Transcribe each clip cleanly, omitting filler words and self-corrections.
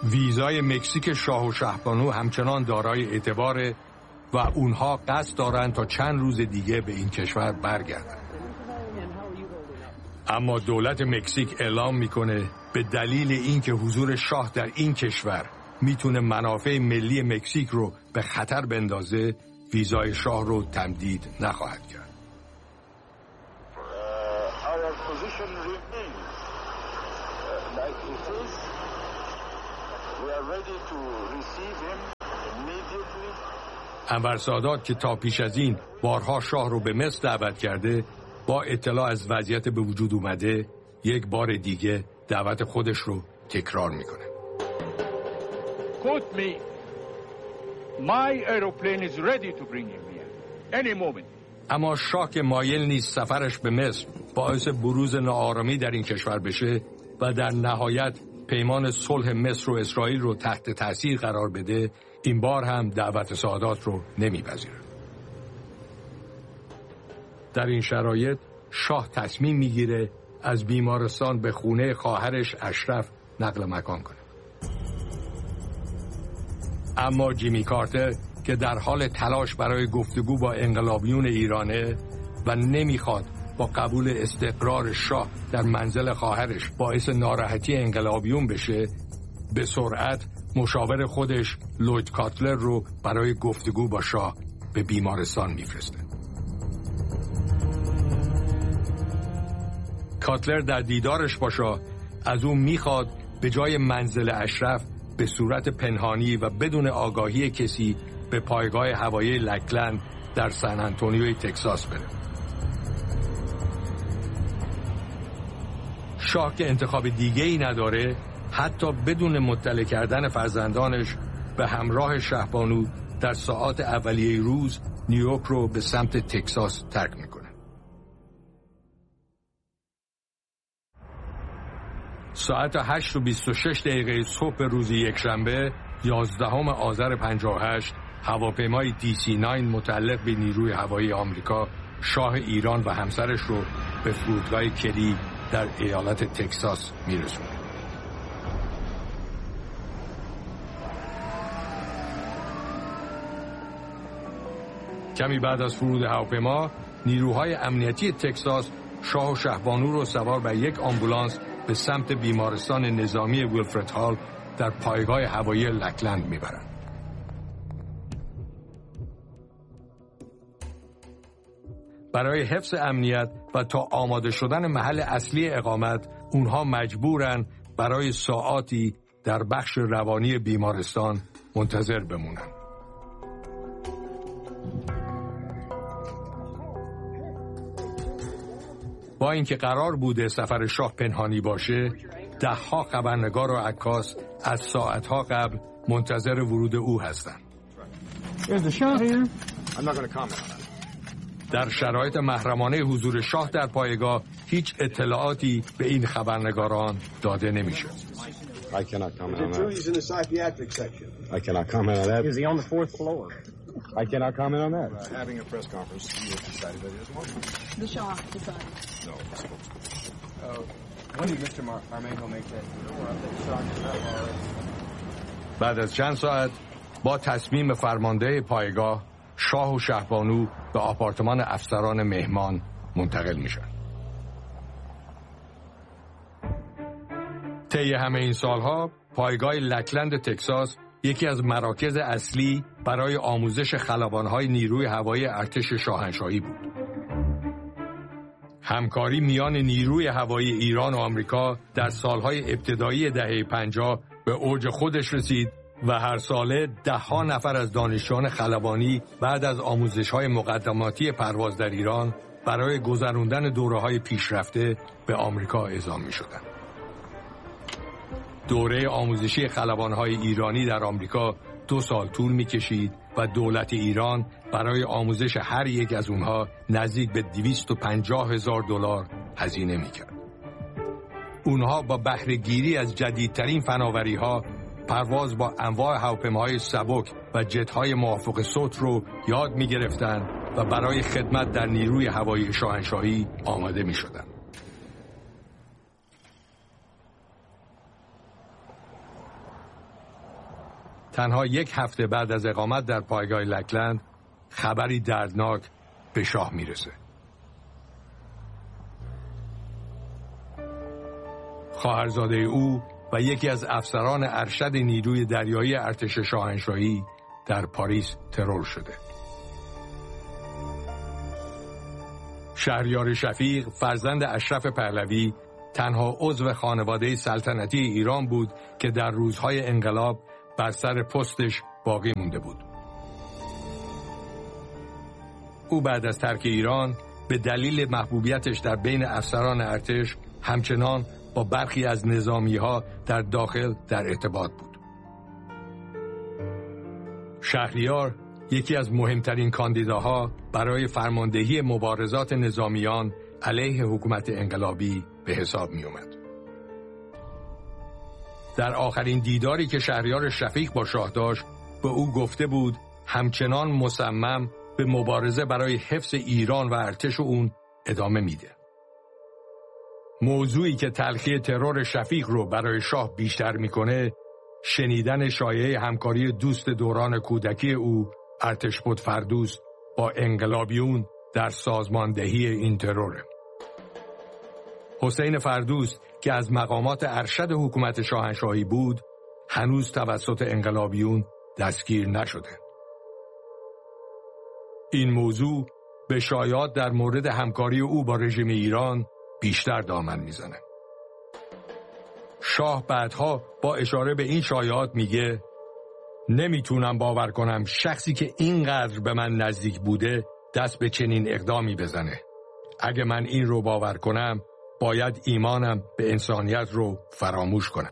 ویزای مکزیک شاه و شهبانو همچنان دارای اعتباره و اونها قصد دارن تا چند روز دیگه به این کشور برگردن. اما دولت مکزیک اعلام میکنه به دلیل اینکه حضور شاه در این کشور میتونه منافع ملی مکزیک رو به خطر بندازه، ویزای شاه رو تمدید نخواهد کرد. انور سادات که تا پیش از این بارها شاه رو به مصر دعوت کرده، با اطلاع از وضعیت به وجود اومده یک بار دیگه دعوت خودش رو تکرار میکنه. Quote me. My aeroplane is ready to bring him here. Any moment. اما شاه که مایل نیست سفرش به مصر باعث بروز ناآرامی در این کشور بشه و در نهایت پیمان صلح مصر و اسرائیل رو تحت تاثیر قرار بده، این بار هم دعوت سادات رو نمیپذیره. در این شرایط شاه تصمیم میگیره از بیمارستان به خونه خواهرش اشرف نقل مکان کنه. اما جیمی کارتر که در حال تلاش برای گفتگو با انقلابیون ایرانه و نمیخواد با قبول استقرار شاه در منزل خواهرش باعث ناراحتی انقلابیون بشه، به سرعت مشاور خودش لوید کاتلر رو برای گفتگو با شاه به بیمارستان میفرسته. کاتلر در دیدارش با شاه از اون میخواد به جای منزل اشرف به صورت پنهانی و بدون آگاهی کسی به پایگاه هوایی لکلند در سن آنتونیوی تگزاس بره. شاه که انتخاب دیگه ای نداره، حتی بدون مطلع کردن فرزندانش به همراه شهبانو در ساعات اولیه روز نیویورک رو به سمت تگزاس ترک میکنه. ساعت 8:26 صبح روز یکشنبه 11 آذر 58 هواپیمای DC-9 متعلق به نیروی هوایی آمریکا شاه ایران و همسرش رو به فرودگاه کلی در ایالت تگزاس میرسونه. کمی بعد از فرود هواپیما، نیروهای امنیتی تگزاس شاه و شهبانو رو سوار بر یک آمبولانس به سمت بیمارستان نظامی ویلفرد هال در پایگاه هوایی لکلند میبرند. برای حفظ امنیت و تا آماده شدن محل اصلی اقامت، اونها مجبورن برای ساعاتی در بخش روانی بیمارستان منتظر بمونن. با اینکه قرار بوده سفر شاه پنهانی باشه، ده‌ها خبرنگار و عکاس از ساعتها قبل منتظر ورود او هستند. در شرایط محرمانه حضور شاه در پایگاه هیچ اطلاعاتی به این خبرنگاران داده نمیشه. I cannot comment on that. He's in the psychiatric section. I cannot comment on that. Is he on the fourth floor? I cannot comment on that. Having a press conference, he has decided that it is one. The Shah decided. No. When did Mr. Armando make that? بعد از چند ساعت با تصمیم فرمانده پایگاه، شاه و شهبانو به آپارتمان افسران مهمان منتقل میشن. طی همه این سالها پایگاه لکلند تگزاس یکی از مراکز اصلی برای آموزش خلبان‌های نیروی هوایی ارتش شاهنشاهی بود. همکاری میان نیروی هوایی ایران و آمریکا در سالهای ابتدایی دهه 50 به اوج خودش رسید و هر ساله ده‌ها نفر از دانشجویان خلبانی بعد از آموزش‌های مقدماتی پرواز در ایران برای گذراندن دوره‌های پیشرفته به آمریکا اعزام می‌شدند. دوره آموزشی خلبان‌های ایرانی در آمریکا 2 سال طول می‌کشید و دولت ایران برای آموزش هر یک از اونها نزدیک به $250,000 هزینه می‌کرد. اونها با بهره‌گیری از جدیدترین فناوری‌ها، پرواز با انواع هواپیماهای سبک و جت‌های موافق صوت رو یاد می‌گرفتند و برای خدمت در نیروی هوایی شاهنشاهی آماده می‌شدند. تنها یک هفته بعد از اقامت در پایگاه لکلند خبری دردناک به شاه میرسه. خواهرزاده او و یکی از افسران ارشد نیروی دریایی ارتش شاهنشاهی در پاریس ترور شده. شهریار شفیق فرزند اشرف پهلوی تنها عضو خانواده سلطنتی ایران بود که در روزهای انقلاب بر سر پستش باقی مونده بود. او بعد از ترک ایران به دلیل محبوبیتش در بین افسران ارتش همچنان با برخی از نظامی‌ها در داخل در ارتباط بود. شهریار یکی از مهمترین کاندیداها برای فرماندهی مبارزات نظامیان علیه حکومت انقلابی به حساب می اومد. در آخرین دیداری که شهریار شفیق با شاه داشت به او گفته بود همچنان مصمم به مبارزه برای حفظ ایران و ارتش اون ادامه میده. موضوعی که تلخی ترور شفیق رو برای شاه بیشتر میکنه شنیدن شایعه همکاری دوست دوران کودکی او ارتشبد فردوست با انقلابیون در سازماندهی این تروره. حسین فردوست که از مقامات ارشد حکومت شاهنشاهی بود هنوز توسط انقلابیون دستگیر نشده. این موضوع به شایعات در مورد همکاری او با رژیم ایران بیشتر دامن میزنه. شاه بعدها با اشاره به این شایعات میگه نمیتونم باور کنم شخصی که اینقدر به من نزدیک بوده دست به چنین اقدامی بزنه. اگه من این رو باور کنم باید ایمانم به انسانیت رو فراموش کنم.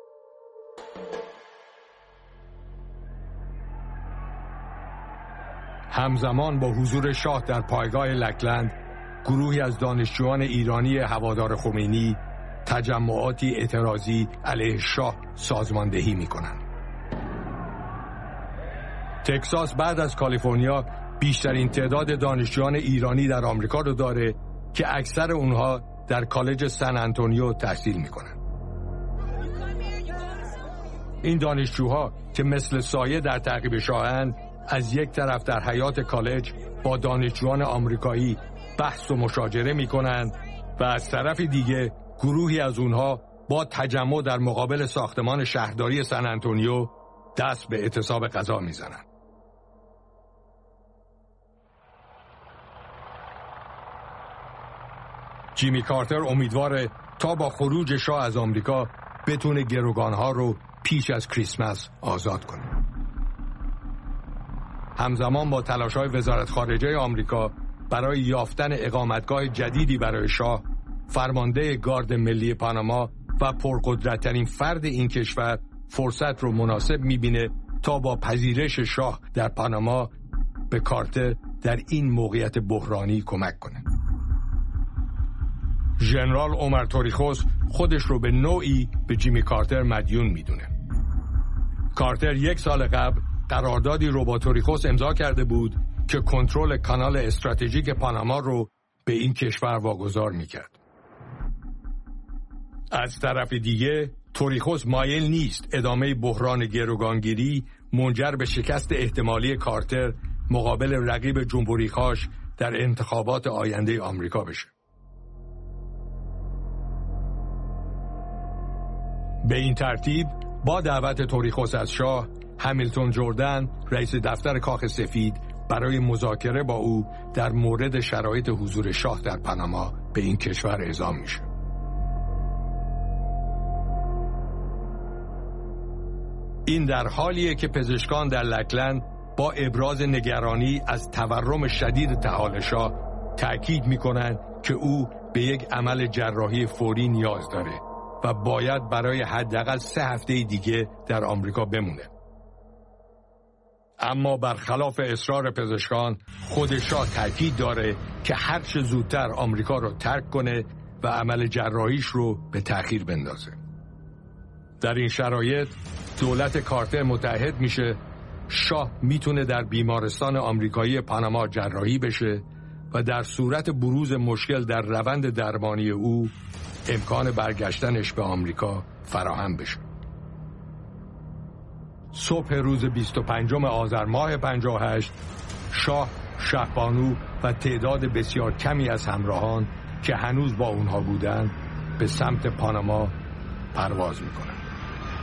همزمان با حضور شاه در پایگاه لکلند گروهی از دانشجویان ایرانی هوادار خمینی تجمعاتی اعتراضی علیه شاه سازماندهی می‌کنند. تگزاس بعد از کالیفرنیا بیشترین تعداد دانشجویان ایرانی در آمریکا رو داره که اکثر اونها در کالج سن آنتونیو تحصیل می‌کنند. این دانشجوها که مثل سایه در تعقیب شاهند از یک طرف در حیاط کالج با دانشجویان آمریکایی بحث و مشاجره می‌کنند و از طرف دیگه گروهی از اونها با تجمع در مقابل ساختمان شهرداری سن آنتونیو دست به اعتصاب غذا می‌زنند. جیمی کارتر امیدواره تا با خروج شاه از آمریکا بتونه گروگانها رو پیش از کریسمس آزاد کنه. همزمان با تلاش‌های وزارت خارجه آمریکا برای یافتن اقامتگاه جدیدی برای شاه، فرمانده گارد ملی پاناما و پرقدرت‌ترین فرد این کشور فرصت رو مناسب می‌بینه تا با پذیرش شاه در پاناما به کارتر در این موقعیت بحرانی کمک کنه. ژنرال عمر توریخوس خودش رو به نوعی به جیمی کارتر مدیون میدونه. کارتر 1 سال قبل قراردادی رو با توریخوس امضا کرده بود که کنترل کانال استراتژیک پاناما رو به این کشور واگذار میکرد. از طرف دیگه توریخوس مایل نیست ادامه بحران گروگانگیری منجر به شکست احتمالی کارتر مقابل رقیب جمهوری‌خواش در انتخابات آینده آمریکا بشه. به این ترتیب با دعوت توریخوس از شاه، همیلتون جردن رئیس دفتر کاخ سفید برای مذاکره با او در مورد شرایط حضور شاه در پاناما به این کشور اعزام میشه. این در حالیه که پزشکان در لکلند با ابراز نگرانی از تورم شدید طحال شاه تأکید میکنند که او به یک عمل جراحی فوری نیاز داره و باید برای حداقل 3 هفته دیگه در آمریکا بمونه. اما برخلاف اصرار پزشکان، خود شاه تاکید داره که هر چه زودتر آمریکا رو ترک کنه و عمل جراحیش رو به تأخیر بندازه. در این شرایط دولت کارتر متحد میشه، شاه میتونه در بیمارستان آمریکایی پاناما جراحی بشه و در صورت بروز مشکل در روند درمانی او امکان برگشتنش به آمریکا فراهم بشه. صبح روز 25 آذر ماه 58 شاه، شهبانو و تعداد بسیار کمی از همراهان که هنوز با اونها بودند به سمت پاناما پرواز میکنند.